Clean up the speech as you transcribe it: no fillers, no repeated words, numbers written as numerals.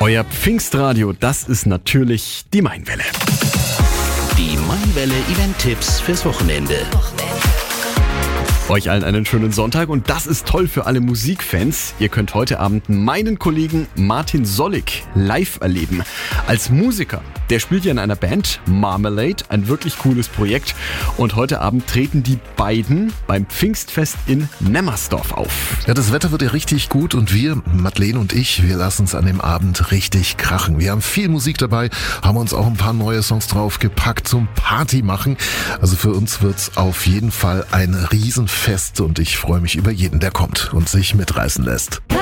Euer Pfingstradio, das ist natürlich die Mainwelle. Die Mainwelle Event-Tipps fürs Wochenende. Euch allen einen schönen Sonntag und das ist toll für alle Musikfans. Ihr könnt heute Abend meinen Kollegen Martin Sollig live erleben. Als Musiker, der spielt ja in einer Band, Marmalade, ein wirklich cooles Projekt. Und heute Abend treten die beiden beim Pfingstfest in Nemmersdorf auf. Ja, das Wetter wird ja richtig gut und wir, Madeleine und ich, wir lassen es an dem Abend richtig krachen. Wir haben viel Musik dabei, haben uns auch ein paar neue Songs draufgepackt zum Party machen. Also für uns wird's auf jeden Fall ein Riesenfest und ich freue mich über jeden, der kommt und sich mitreißen lässt.